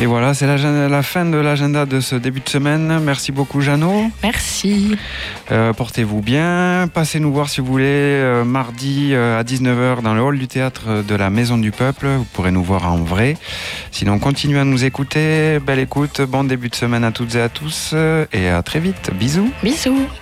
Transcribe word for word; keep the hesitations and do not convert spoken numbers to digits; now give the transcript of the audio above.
Et voilà, c'est la, la fin de l'agenda de ce début de semaine. Merci beaucoup, Jeannot. Merci. Euh, portez-vous bien. Passez nous voir si vous voulez euh, mardi euh, à dix-neuf heures dans le hall du théâtre de la Maison du Peuple. Vous pourrez nous voir en vrai. Sinon, continuez à nous écouter. Belle écoute, bon début de semaine à toutes et à tous. Et à très vite. Bisous. Bisous.